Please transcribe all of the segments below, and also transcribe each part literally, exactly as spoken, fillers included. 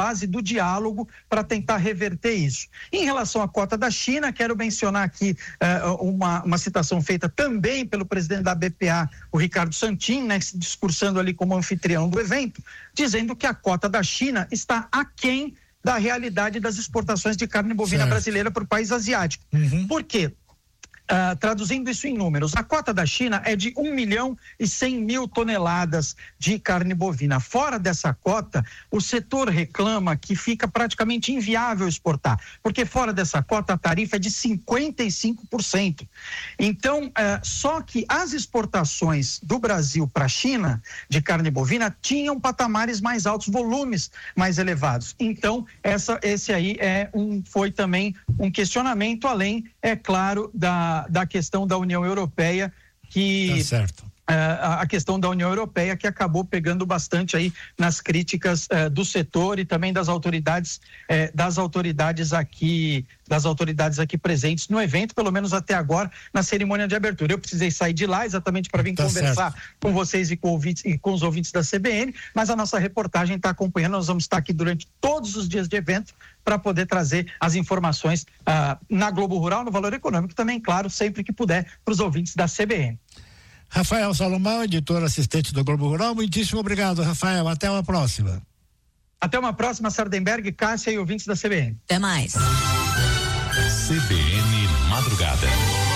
base do diálogo para tentar reverter isso. Em relação à cota da China, quero mencionar aqui uh, uma, uma citação feita também pelo presidente da B P A, o Ricardo Santin, né, discursando ali como anfitrião do evento, dizendo que a cota da China está aquém da realidade das exportações de carne bovina certo. brasileira para o país asiático. Uhum. Por quê? Uh, traduzindo isso em números, a cota da China é de um milhão e cem mil toneladas de carne bovina. Fora dessa cota, o setor reclama que fica praticamente inviável exportar, porque fora dessa cota a tarifa é de cinquenta e cinco por cento. Então, uh, só que as exportações do Brasil para a China de carne bovina tinham patamares mais altos, volumes mais elevados. Então, essa, esse aí é um, foi também um questionamento, além, é claro, da da questão da União Europeia, que... Tá certo. Uh, a questão da União Europeia, que acabou pegando bastante aí nas críticas uh, do setor e também das autoridades, uh, das autoridades aqui, das autoridades aqui presentes no evento, pelo menos até agora, na cerimônia de abertura. Eu precisei sair de lá exatamente para vir tá conversar certo. com vocês e com, ouvintes, e com os ouvintes da C B N, mas a nossa reportagem está acompanhando, nós vamos estar aqui durante todos os dias de evento para poder trazer as informações uh, na Globo Rural, no Valor Econômico também, claro, sempre que puder, para os ouvintes da C B N. Rafael Salomão, editor assistente do Globo Rural, muitíssimo obrigado, Rafael, até uma próxima. Até uma próxima, Sardenberg, Cássia e ouvintes da C B N. Até mais. C B N Madrugada.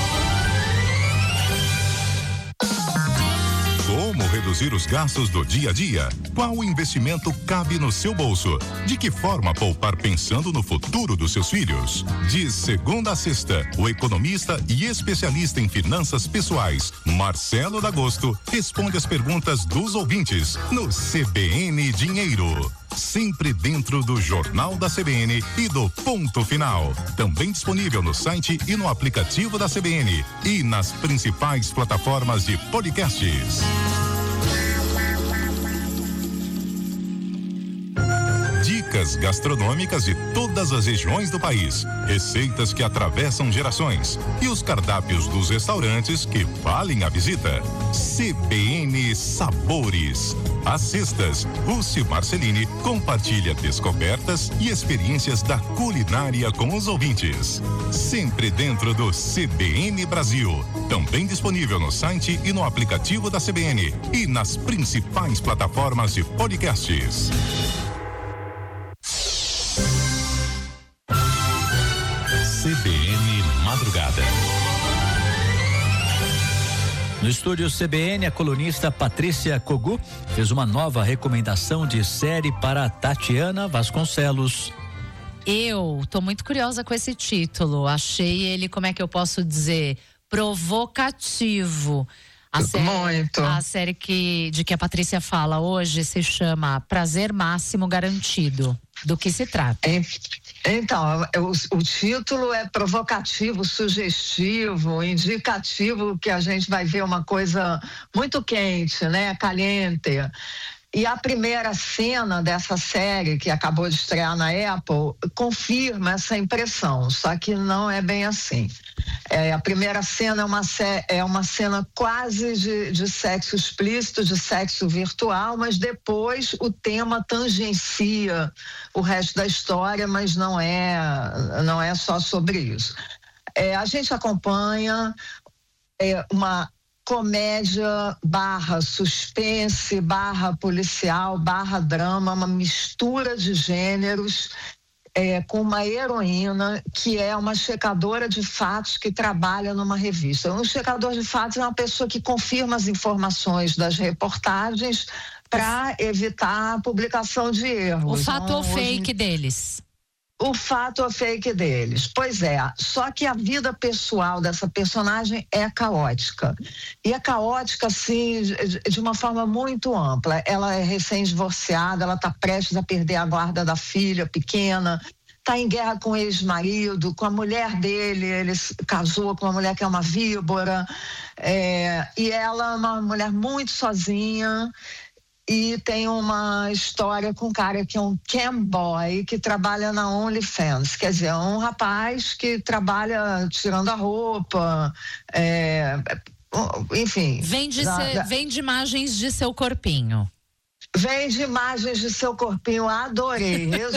Como reduzir os gastos do dia a dia? Qual investimento cabe no seu bolso? De que forma poupar pensando no futuro dos seus filhos? De segunda a sexta, o economista e especialista em finanças pessoais, Marcelo D'Agosto, responde as perguntas dos ouvintes no C B N Dinheiro. Sempre dentro do Jornal da C B N e do Ponto Final. Também disponível no site e no aplicativo da C B N e nas principais plataformas de podcasts. Dicas gastronômicas de todas as regiões do país, receitas que atravessam gerações e os cardápios dos restaurantes que valem a visita. C B N Sabores. Às sextas, Rússio Marcelini compartilha descobertas e experiências da culinária com os ouvintes. Sempre dentro do C B N Brasil. Também disponível no site e no aplicativo da C B N e nas principais plataformas de podcasts. C B N Madrugada. No estúdio C B N, a colunista Patrícia Kogu fez uma nova recomendação de série para Tatiana Vasconcelos. Eu tô muito curiosa com esse título. Achei ele, como é que eu posso dizer, provocativo. A série, muito. A série que, de que a Patrícia fala hoje se chama Prazer Máximo Garantido. Do que se trata? Então, o, o título é provocativo, sugestivo, indicativo que a gente vai ver uma coisa muito quente, né? Caliente. E a primeira cena dessa série, que acabou de estrear na Apple, confirma essa impressão, só que não é bem assim. É, a primeira cena é uma, é uma cena quase de, de sexo explícito, de sexo virtual, mas depois o tema tangencia o resto da história, mas não é, não é só sobre isso. É, a gente acompanha é, uma comédia barra suspense, barra policial, barra drama, uma mistura de gêneros, é, com uma heroína que é uma checadora de fatos que trabalha numa revista. Um checador de fatos é uma pessoa que confirma as informações das reportagens para evitar a publicação de erros. O fato então, ou fake hoje... deles. O fato ou fake deles. Pois é, só que a vida pessoal dessa personagem é caótica. E é caótica, assim, de uma forma muito ampla. Ela é recém-divorciada, ela está prestes a perder a guarda da filha pequena, está em guerra com o ex-marido, com a mulher dele, ele casou com uma mulher que é uma víbora, é, e ela é uma mulher muito sozinha. E tem uma história com um cara que é um cam boy, que trabalha na OnlyFans. Quer dizer, é um rapaz que trabalha tirando a roupa, é, enfim. Vende, da, se, da, vende imagens de seu corpinho. Vende imagens de seu corpinho, adorei,